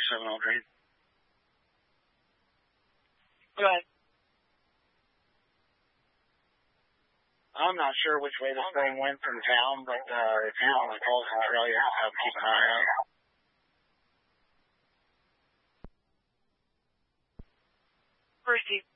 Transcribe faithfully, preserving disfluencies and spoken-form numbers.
seven Aldrich. Go ahead. I'm not sure which way the storm went from town, but uh, if you're on the call control, you have to keep an eye out. Receive.